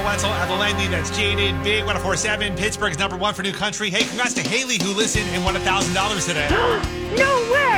Wetzel, Ethel Lendy, that's Jaded, Big 104.7, Pittsburgh's #1 for new country. Hey, congrats to Haley who listened and won $1,000 today. No way!